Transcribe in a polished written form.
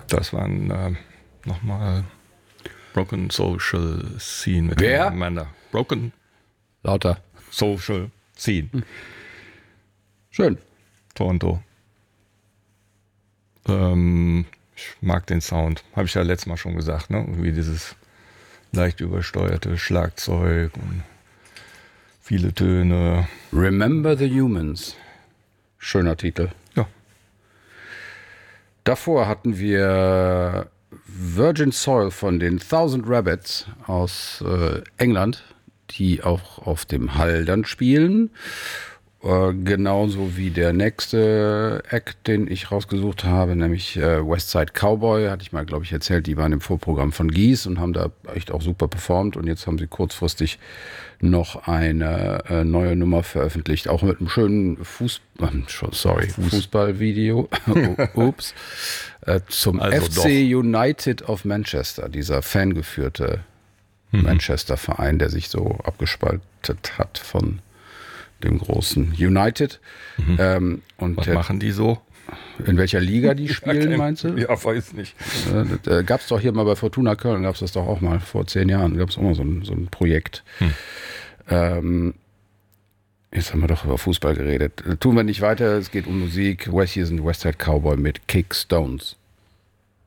Das waren nochmal Broken Social Scene mit Wer? Amanda. Broken Lauter. Social Scene. Schön. Toronto. Ich mag den Sound. Habe ich ja letztes Mal schon gesagt, ne? Irgendwie dieses leicht übersteuerte Schlagzeug und viele Töne. Remember the Humans. Schöner Titel. Ja. Davor hatten wir Virgin Soil von den Thousand Rabbits aus England, die auch auf dem Hall dann spielen. Genauso wie der nächste Act, den ich rausgesucht habe, nämlich Westside Cowboy, hatte ich mal, glaube ich, erzählt, die waren im Vorprogramm von Gies und haben da echt auch super performt und jetzt haben sie kurzfristig noch eine neue Nummer veröffentlicht, auch mit einem schönen Fußballvideo, ups, zum Also FC doch. United of Manchester, dieser fangeführte Manchester-Verein, der sich so abgespaltet hat von dem großen United. Und Was machen die so? in welcher Liga die spielen, meinst du? Ja, weiß nicht. Gab es doch hier mal bei Fortuna Köln, gab es das doch auch mal vor 10 Jahren, gab es auch mal so ein Projekt. Jetzt haben wir doch über Fußball geredet. Tun wir nicht weiter, es geht um Musik. Hier sind Westside Cowboy mit Kick Stones.